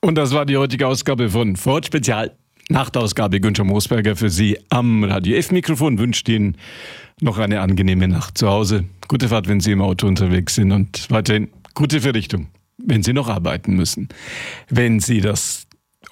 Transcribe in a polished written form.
Und das war die heutige Ausgabe von Ford Spezial. Nachtausgabe Günther Moosberger für Sie am Radio F-Mikrofon. Wünscht Ihnen noch eine angenehme Nacht zu Hause. Gute Fahrt, wenn Sie im Auto unterwegs sind und weiterhin gute Verrichtung, wenn Sie noch arbeiten müssen. Wenn Sie das